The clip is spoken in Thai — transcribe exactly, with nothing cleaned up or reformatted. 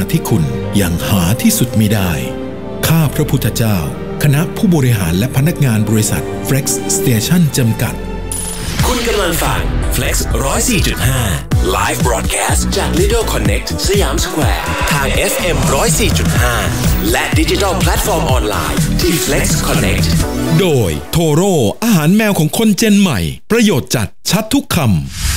ที่คุณยังหาที่สุดมิได้ข้าพระพุทธเจ้าคณะผู้บริหารและพนักงานบริษัท Flex Station จำกัดคุณกำลังฟัง Flex หนึ่งร้อยสี่จุดห้า Live Broadcast จาก Lido Connect สยามสแควร์ทาง เอฟ เอ็ม หนึ่งร้อยสี่จุดห้า และ Digital Platform ออนไลน์ที่ Flex Connect โดยโทโร่อาหารแมวของคนเจนใหม่ประโยชน์จัดชัดทุกคำ